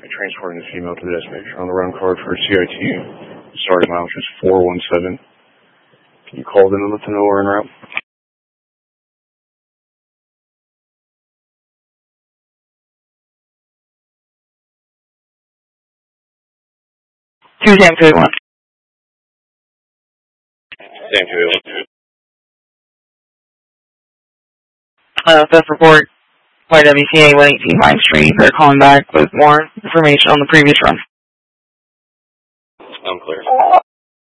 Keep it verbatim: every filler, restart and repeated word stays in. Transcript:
Transporting the female to the destination on the round card for C I T. Starting mileage is four one seven. Can you call them and let them know we're en route? two Sam two eight one. Sam two eight one. Uh, theft report, Y W C A one eighteen Vine Street. They're calling back with more information on the previous run. I'm clear.